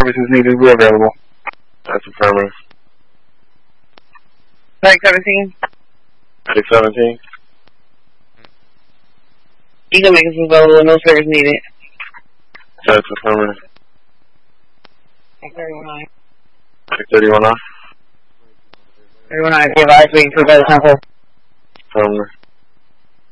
services needed, we're available. That's affirmative. Site 17? 617? Eagle Lincoln is available, no service needed. That's affirmative. 31-9. 31 off? 31-9, advise waiting for better sample. Affirmative.